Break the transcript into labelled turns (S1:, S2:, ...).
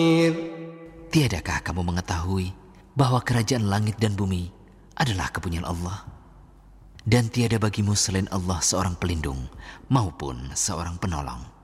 S1: Tiadakah kamu mengetahui bahwa kerajaan langit dan bumi adalah kepunyaan Allah? Dan tiada bagimu selain Allah seorang pelindung maupun seorang penolong.